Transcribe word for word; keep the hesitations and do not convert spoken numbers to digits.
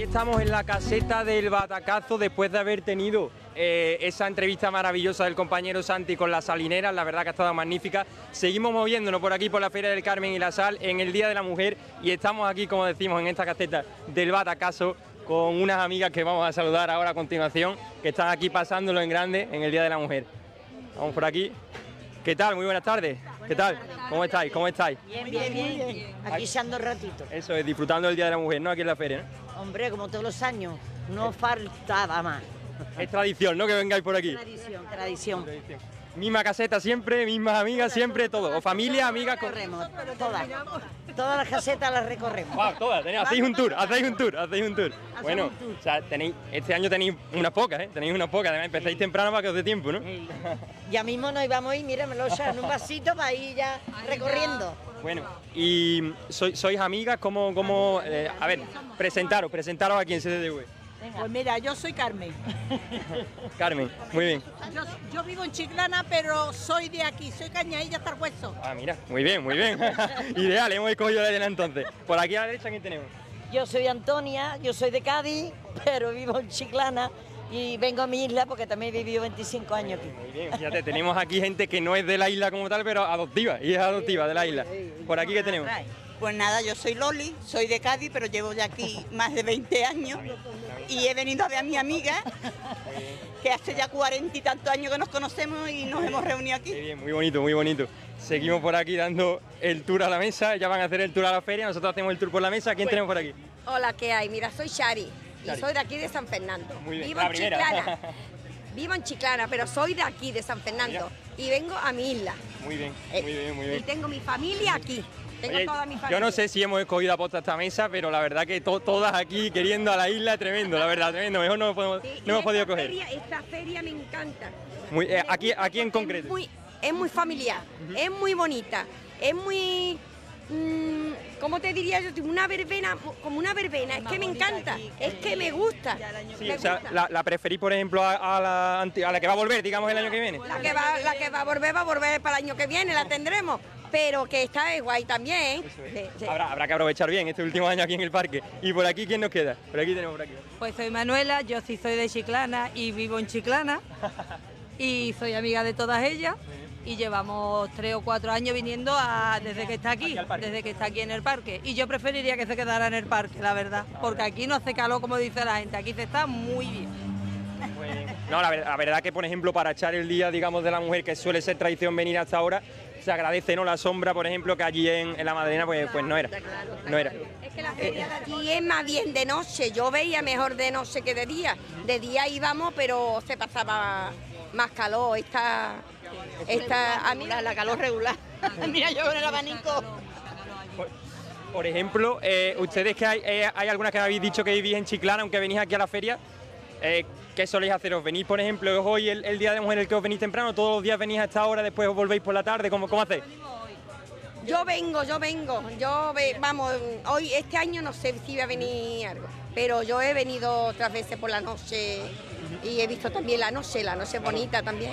Aquí estamos en la caseta del Batacazo después de haber tenido eh, esa entrevista maravillosa del compañero Santi con las salineras, la verdad que ha estado magnífica. Seguimos moviéndonos por aquí por la Feria del Carmen y la Sal en el Día de la Mujer y estamos aquí, como decimos, en esta caseta del Batacazo con unas amigas que vamos a saludar ahora a continuación, que están aquí pasándolo en grande en el Día de la Mujer. Vamos por aquí. ¿Qué tal? Muy buenas tardes. ¿Qué tal? ¿Cómo estáis? ¿Cómo estáis? Bien, bien, bien. Aquí echando un ratito. Eso es, disfrutando del Día de la Mujer, ¿no? Aquí en la feria, ¿no? Hombre, como todos los años, no faltaba más. Es tradición, ¿no? Que vengáis por aquí. Tradición, tradición. Misma caseta siempre, mismas amigas siempre, todo. O familia, amigas. Con... Recorremos, todas. Todas las casetas las recorremos. Wow, todas, tenéis, hacéis un tour, hacéis un tour, hacéis un tour. Bueno, o sea, tenéis, este año tenéis unas pocas, ¿eh? Tenéis unas pocas, además empezáis temprano para que os dé tiempo, ¿no? Sí. Ya mismo nos íbamos a ir, mira, me lo echan en un vasito para ir ya recorriendo. Bueno, y sois, sois amigas, ¿cómo, cómo eh, a ver, presentaros, presentaros aquí en C D T V? Pues mira, yo soy Carmen. Carmen, muy bien. Yo, yo vivo en Chiclana, pero soy de aquí, soy cañadilla hasta el hueso. Ah, mira, muy bien, muy bien. Ideal, hemos escogido la de entonces. Por aquí a la derecha, ¿quién tenemos? Yo soy Antonia, yo soy de Cádiz, pero vivo en Chiclana y vengo a mi isla porque también he vivido veinticinco años aquí. Muy bien, fíjate, tenemos aquí gente que no es de la isla como tal, pero adoptiva, y es adoptiva de la isla. Por aquí, ¿qué tenemos? Pues nada, yo soy Loli, soy de Cádiz, pero llevo ya aquí más de veinte años y he venido a ver a mi amiga, que hace ya cuarenta y tantos años que nos conocemos y nos hemos reunido aquí. Qué bien, muy bonito, muy bonito. Seguimos por aquí dando el tour a la mesa, ya van a hacer el tour a la feria, nosotros hacemos el tour por la mesa. ¿Quién tenemos por aquí? Hola, ¿qué hay? Mira, soy Shari, Shari. y soy de aquí de San Fernando. Muy bien, Vivo la en primera. Chiclana. Vivo en Chiclana, pero soy de aquí, de San Fernando. Y vengo a mi isla. Muy bien, Eh, muy bien, muy Y bien. tengo mi familia aquí. Tengo Oye, toda mi familia. yo no sé si hemos escogido a posta esta mesa, pero la verdad que to- todas aquí queriendo a la isla, tremendo, la verdad, tremendo. Mejor no, podemos, Sí, y no hemos podido esta coger. feria- esta feria me encanta. Muy, eh, aquí, aquí en Es concreto. muy, es muy familiar, es muy bonita, es muy... mm, ¿cómo te diría yo? Una verbena, como una verbena, es que me encanta, es que me gusta. Sí, me o sea, gusta. la, la preferís, por ejemplo, a, a la, anti- a la que va a volver, digamos, el año que viene. La que va, la que va a volver, va a volver para el año que viene, la tendremos. Pero que está es guay también. Sí, sí. Habrá, habrá que aprovechar bien este último año aquí en el parque. Y por aquí, ¿quién nos queda? Por aquí tenemos por aquí. Pues soy Manuela, yo sí soy de Chiclana y vivo en Chiclana y soy amiga de todas ellas y llevamos tres o cuatro años viniendo a, desde que está aquí, Aquí al parque. desde que está aquí en el parque y yo preferiría que se quedara en el parque, la verdad, porque aquí no hace calor como dice la gente, aquí se está muy bien. No, la, ver- la verdad que, por ejemplo, para echar el día, digamos, de la mujer, que suele ser tradición venir hasta ahora, se agradece, ¿no? La sombra, por ejemplo, que allí en, en la Madalena, pues, pues no era. No era. Es que la feria de aquí es más bien de noche. Yo veía mejor de noche que de día. De día íbamos, pero se pasaba más calor. Esta, esta a mí La, la calor regular. Mira, yo con el abanico. Por, por ejemplo, eh, ustedes que hay, eh, hay algunas que habéis dicho que vivís en Chiclana, aunque venís aquí a la feria, eh, ¿qué soléis hacer? ¿Os venís, por ejemplo, es hoy el, el Día de Mujer el que os venís temprano? ¿Todos los días venís a esta hora, después os volvéis por la tarde? ¿Cómo, cómo hacéis? Yo vengo, yo vengo, yo ve- vamos, hoy este año no sé si va a venir algo, pero yo he venido otras veces por la noche y he visto también la noche, la noche bonita también.